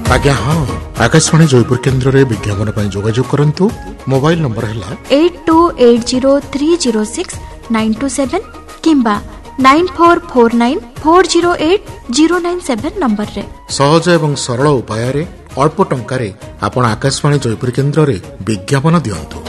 आज्ञा हाँ आकाशवाणी जयपुर केन्द्र में विज्ञापन जोगाजोग करंतु मोबाइल नंबर है 8280306927 किंबा 9449408097 नंबर रे सहज एवं सरल उपाय अल्प टंकार आपण आकाशवाणी जयपुर केन्द्र में विज्ञापन दियंतु।